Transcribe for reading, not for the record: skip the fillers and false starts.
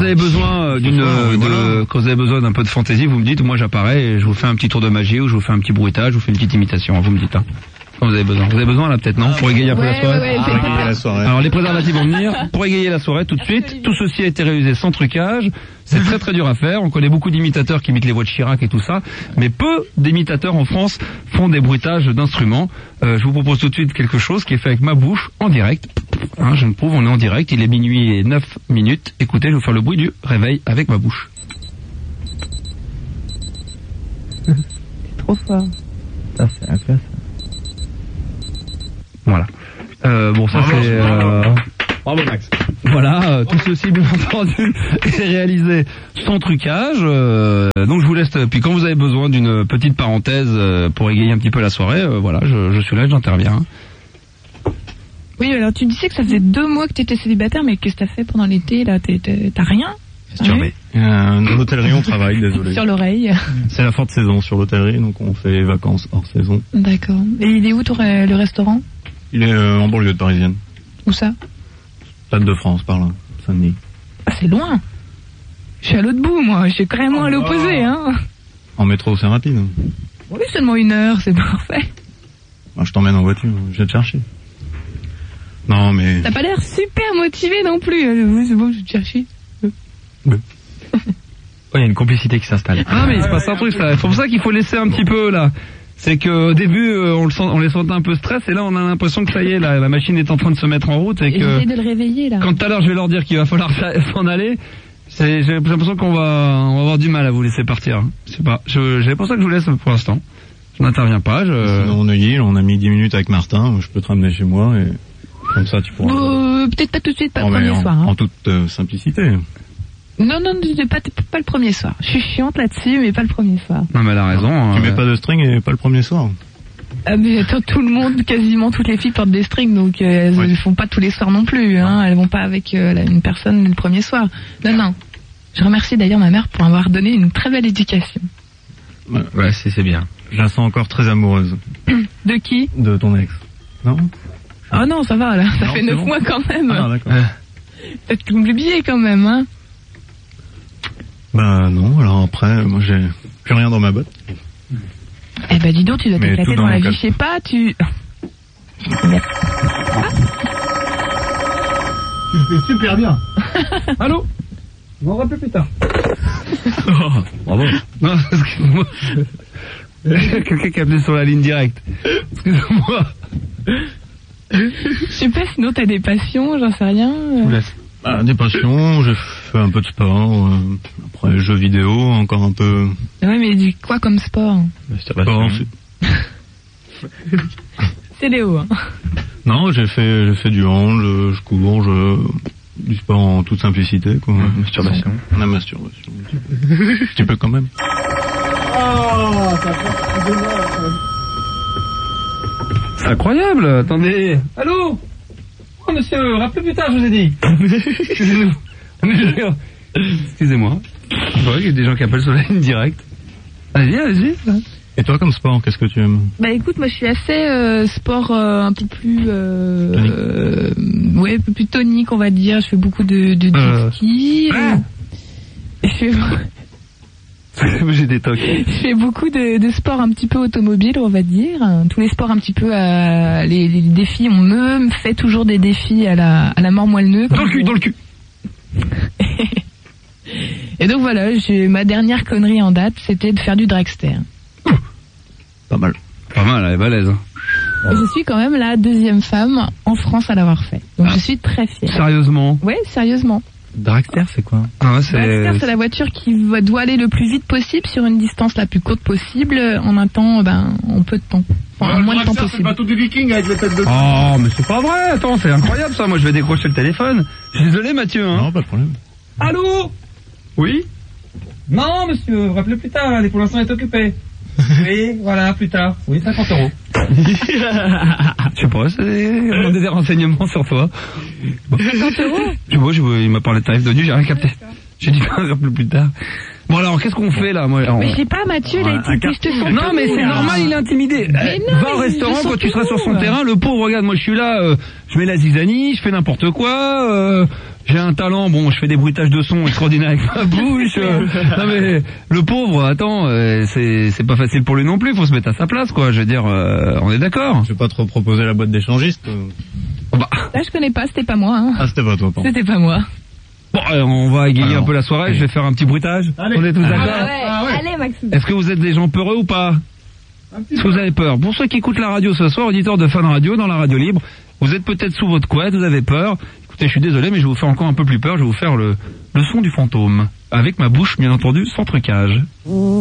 avez besoin quand vous avez besoin d'un peu de fantaisie, vous me dites, moi j'apparais et je vous fais un petit tour de magie ou je vous fais un petit bruitage, je vous fais une petite imitation, vous me dites. Quand vous avez besoin. Vous avez besoin là peut-être, non? Pour égayer un peu la soirée. Pour égayer la soirée. Alors les préservatifs vont venir pour égayer la soirée tout de suite. Tout ceci a été réalisé sans trucage. C'est très très dur à faire. On connaît beaucoup d'imitateurs qui imitent les voix de Chirac et tout ça, mais peu d'imitateurs en France font des bruitages d'instruments. Je vous propose tout de suite quelque chose qui est fait avec ma bouche en direct. Je me prouve, on est en direct. Il est minuit et 9 minutes. Écoutez, je vais vous faire le bruit du réveil avec ma bouche. C'est trop fort. Ça c'est la classe. Voilà. Bon, ça c'est... Bravo Max. Voilà, tout ceci bien entendu est réalisé sans trucage. Donc je vous laisse. Puis quand vous avez besoin d'une petite parenthèse pour égayer un petit peu la soirée, voilà, je suis là, j'interviens. Oui, alors tu disais que ça faisait 2 mois que tu étais célibataire, mais qu'est-ce que t'as fait pendant l'été là? T'as rien? Masturbé. Dans l'hôtellerie on travaille, désolé. Sur l'oreille. C'est la fin de saison sur l'hôtellerie, donc on fait vacances hors saison. D'accord. Et il est où le restaurant? Il est en banlieue de parisienne. Où ça? Stade de France, par là, Saint-Denis. Ah, c'est loin. Je suis à l'autre bout, moi. Je suis carrément à l'opposé, hein. En métro, c'est rapide. Oui, seulement 1 heure, c'est parfait. Je t'emmène en voiture, je vais te chercher. Non, mais... T'as pas l'air super motivé non plus. C'est bon, je vais te chercher. Il y a une complicité qui s'installe. Ah mais il se passe un truc, c'est pour ça qu'il faut laisser un petit peu là. C'est que au début on les sentait un peu stress et là on a l'impression que ça y est, la machine est en train de se mettre en route et que j'essaie de le réveiller là. Quand tout à l'heure je vais leur dire qu'il va falloir s'en aller, j'ai l'impression qu'on va avoir du mal à vous laisser partir. C'est pas, c'est pour ça que je vous laisse pour l'instant. Je n'interviens pas. Sinon on est on a mis 10 minutes avec Martin, je peux te ramener chez moi et comme ça tu pourras. Peut-être pas tout de suite, pas le premier soir. En toute simplicité. Non, pas le premier soir. Je suis chiante là-dessus, mais pas le premier soir. Non, mais elle a raison. Tu mets pas de string et pas le premier soir. Ah, mais attends, tout le monde, quasiment toutes les filles portent des strings, donc elles ne font pas tous les soirs non plus. Hein. Elles vont pas avec une personne le premier soir. Non. Je remercie d'ailleurs ma mère pour avoir donné une très belle éducation. Ouais, c'est bien. Je la sens encore très amoureuse. De qui? De ton ex. Non? Ah non, ça va là, ça fait 9 mois quand même. Ah d'accord. Peut-être oublié quand même, hein. Bah non, alors après, moi j'ai plus rien dans ma botte. Eh ben dis donc, tu dois t'éclater dans la vie, je sais pas, tu... Tu fais super bien. Allô? Je m'en rappelle plus tard. Bravo. Non, excuse-moi. Quelqu'un qui a appelé sur la ligne directe. Excuse-moi. Je sais pas, sinon t'as des passions, j'en sais rien. Je vous laisse. Des passions, j'ai fait un peu de sport, après jeux vidéo, encore un peu... Ouais, mais du quoi comme sport? Sport, c'est Léo, hein. Non, j'ai fait du hand, je cours, du sport en toute simplicité, quoi. Masturbation. La masturbation. Tu peux quand même. Oh, ça fait de moi. C'est incroyable, attendez. Allô? Oh monsieur, rappelez plus tard, je vous ai dit. Excusez-moi. Il y a des gens qui appellent sur la ligne directe. Allez-y. Et toi, comme sport, qu'est-ce que tu aimes? Bah écoute, moi je suis assez sport un peu plus... un peu plus tonique, on va dire. Je fais beaucoup de ski. J'ai des tocs. Je fais beaucoup de sports un petit peu automobiles, on va dire. Tous les sports un petit peu... les défis, on me fait toujours des défis à la mort moelle-neu. Dans le cul. Et donc voilà, ma dernière connerie en date, c'était de faire du dragster. Pas mal, elle est balèze. Et je suis quand même la 2e femme en France à l'avoir fait. Donc je suis très fière. Sérieusement? Ouais, sérieusement. Dragster, c'est quoi? Dragster, c'est la voiture qui doit aller le plus vite possible sur une distance la plus courte possible en un temps, en peu de temps. Enfin, en moins de temps possible. C'est le bateau des Vikings avec les têtes de... Oh, mais c'est pas vrai. Attends, c'est incroyable ça. Moi, je vais décrocher le téléphone. Je suis désolé, Mathieu. Non, pas de problème. Allô? Oui? Non, monsieur, rappelez plus tard, pour l'instant, il est occupé. Oui, voilà, plus tard. Oui, 50 €. Je sais pas, demander des renseignements sur toi. 50 €? Il m'a parlé de tarif de nuit, j'ai rien capté. J'ai dit, rappelle plus tard. Bon alors, qu'est-ce qu'on fait là? Mais je sais pas, Mathieu, il a été... Je te sens non, mais c'est normal, il est intimidé. Va au restaurant quand tu seras sur son terrain. Le pauvre, regarde, moi je suis là, je mets la zizanie, je fais n'importe quoi. j'ai un talent, bon, je fais des bruitages de son extraordinaires avec ma bouche. Non mais le pauvre, attends, c'est pas facile pour lui non plus, faut se mettre à sa place, quoi. Je veux dire, on est d'accord. Je vais pas trop proposer la boîte d'échangistes. Bah. Là, je connais pas, c'était pas moi. Hein. Ah, c'était pas toi, pardon. C'était pas moi. Bon, on va égayer un peu la soirée, je vais faire un petit bruitage. Allez. On est tous d'accord? Allez, Maxime. Est-ce que vous êtes des gens peureux ou pas? Est-ce que vous avez peur? Pour ceux qui écoutent la radio ce soir, auditeurs de Fun Radio, dans la radio libre, vous êtes peut-être sous votre couette, vous avez peur. Écoutez, je suis désolé, mais je vais vous faire encore un peu plus peur, je vais vous faire le son du fantôme. Avec ma bouche, bien entendu, sans trucage.